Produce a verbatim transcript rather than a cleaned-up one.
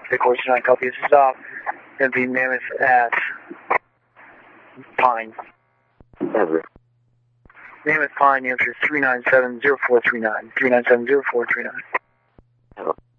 Big Horse nine, copy. This is off. Gonna be Mammoth at Pine. Over. Mammoth Pine, New Hampshire, three nine seven zero four three nine. three nine seven zero four three nine. Hello.